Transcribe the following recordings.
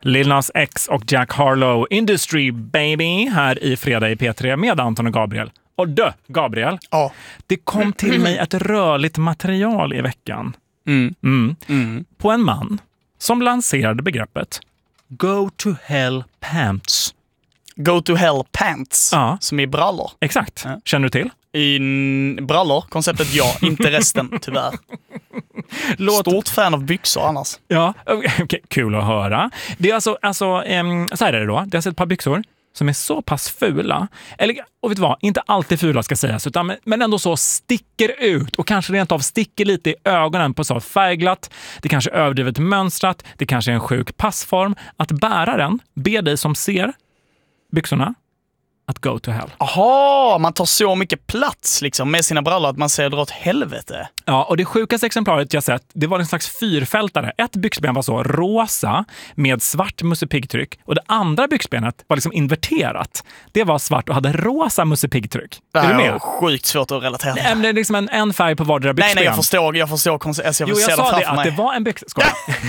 Lil Nas X och Jack Harlow, Industry Baby, här i Fredag i P3 med Anton och Gabriel. Och Gabriel, det kom till mig ett rörligt material i veckan. På en man som lanserade begreppet Go to Hell Pants. Go to Hell Pants, som i brallor. Exakt. Känner du till? I brallor, konceptet inte resten, tyvärr. Stort fan av byxor annars. Ja, okay, kul att höra. Det är alltså så här är det då. Det är ett par byxor som är så pass fula, eller, och vet du vad, inte alltid fula ska sägas, utan, men ändå så sticker ut och kanske rent av sticker lite i ögonen på så färgglatt, det kanske är överdrivet mönstrat, det kanske är en sjuk passform. Att bäraren ber dig som ser byxorna att go to hell. Aha, man tar så mycket plats liksom med sina brallor att man ser dra åt helvete. Ja, och det sjukaste exemplaret jag sett, det var en slags fyrfältare. Ett byxben var så rosa med svart Musse Pigg-tryck och det andra byxbenet var liksom inverterat. Det var svart och hade rosa Musse Pigg-tryck. Är du med? Sjukt svårt att relatera. Nej, men det är liksom en färg på vardera byxben. Nej, jag förstår. Jag sa det att det var en byxben.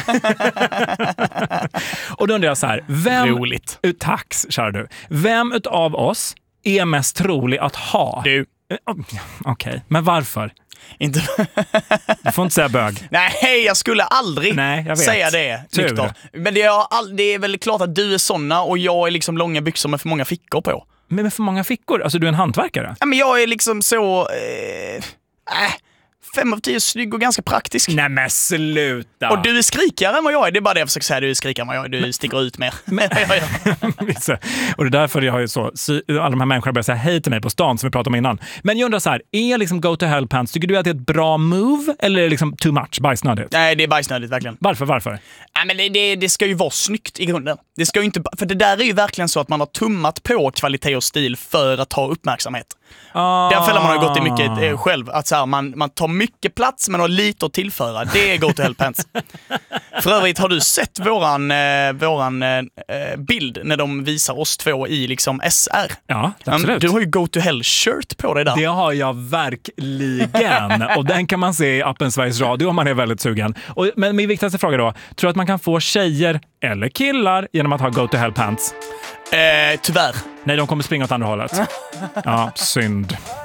Och då undrar jag så här, roligt. Tack, kära du. Vem utav oss är mest trolig att ha? Du. Okej, men varför? Inte. Du får inte säga bög. Nej, jag skulle aldrig säga det, Victor. Men det är väl klart att du är såna och jag är liksom långa byxor med för många fickor på. Men med för många fickor? Alltså du är en hantverkare? Ja, men jag är liksom så... 5 av 10 snygg och ganska praktisk. Nej men sluta! Och du är skrikare än vad jag är. Det är bara det jag försöker säga. Du är skrikare än vad jag är. Du sticker ut mer. Och det är därför jag har ju så... Alla de här människorna börjar säga hej till mig på stan som vi pratade om innan. Men jag undrar så här, är liksom go to hell pants, tycker du att det är ett bra move eller är det liksom too much, bajsnödigt? Nej, det är bajsnödigt verkligen. Varför? Nej, men det ska ju vara snyggt i grunden. Det ska ju inte... För det där är ju verkligen så att man har tummat på kvalitet och stil för att ta uppmärksamhet. Den fällan man har gått i mycket själv. Att så här, man tar mycket plats men har lite att tillföra. Det är go to hell pants. För övrigt, har du sett våran bild när de visar oss två i liksom SR? Ja, absolut. Du har ju go to hell shirt på dig där. Det har jag verkligen. Och den kan man se i appen Sveriges Radio om man är väldigt sugen. Men min viktigaste fråga då, tror du att man kan få tjejer eller killar genom att ha go to hell pants? Tyvärr. Nej, de kommer springa åt andra hållet. Ja, synd.